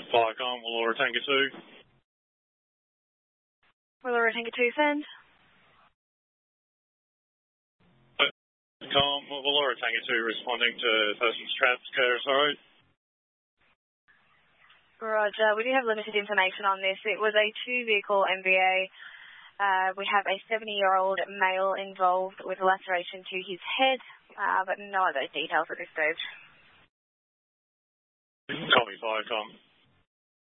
Viacom, Woollahra Tango 2. Woollahra Tango 2, send. Viacom, Woollahra Tango 2 responding to persons trapped, KSR Road. Roger, we do have limited information on this. It was a 2-vehicle MVA. We have a 70-year-old male involved with a laceration to his head, but no other details at this stage. Copy, Viacom.